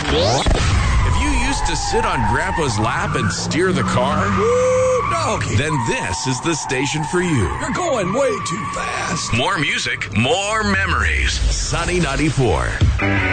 If you used to sit on Grandpa's lap and steer the car, Woo, doggy. then this is the station for you. You're going way too fast. More music, more memories. Sunny 94.